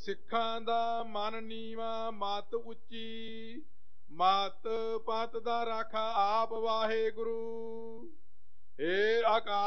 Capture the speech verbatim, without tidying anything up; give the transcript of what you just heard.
ਸਿੱਖਾਂ ਦਾ ਮਨ ਨੀਵਾਂ ਮਤ ਉੱਚੀ, ਮਤ ਪਤ ਦਾ ਰਾਖਾ ਆਪ ਵਾਹਿਗੁਰੂ। ਏ ਆਕਾਸ਼